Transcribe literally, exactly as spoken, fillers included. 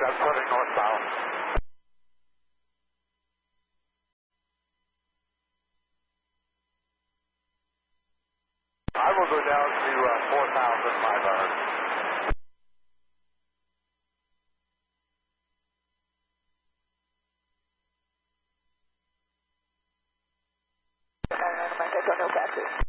that's heading northbound. I will go down to uh, four thousand five hundred. I don't know factory.